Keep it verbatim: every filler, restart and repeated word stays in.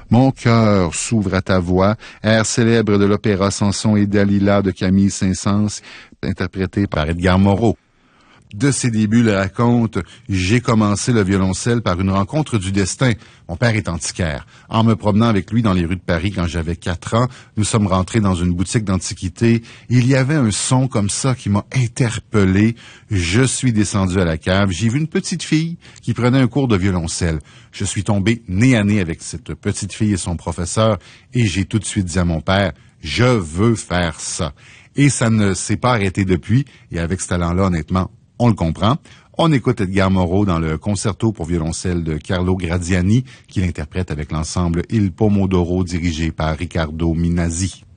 Mon cœur s'ouvre à ta voix, air célèbre de l'opéra Samson et Dalila de Camille Saint-Saëns, interprété par Edgar Moreau. De ses débuts, il raconte, j'ai commencé le violoncelle par une rencontre du destin. Mon père est antiquaire. En me promenant avec lui dans les rues de Paris quand j'avais quatre ans, nous sommes rentrés dans une boutique d'antiquités. Il y avait un son comme ça qui m'a interpellé. Je suis descendu à la cave. J'ai vu une petite fille qui prenait un cours de violoncelle. Je suis tombé nez à nez avec cette petite fille et son professeur et j'ai tout de suite dit à mon père, je veux faire ça. Et ça ne s'est pas arrêté depuis. Et avec ce talent-là, honnêtement, on le comprend. On écoute Edgar Moreau dans le concerto pour violoncelle de Carlo Gradiani, qu'il interprète avec l'ensemble Il Pomodoro dirigé par Riccardo Minazzi.